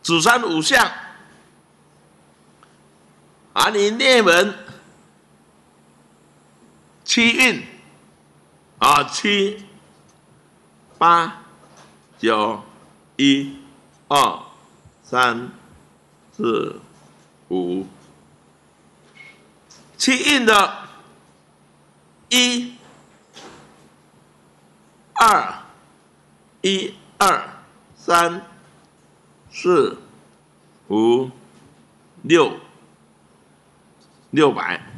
子山五象，你内门七运7、8、9、1、2、3、4、5，七运的1、2、1、2、3、4、5、6，600。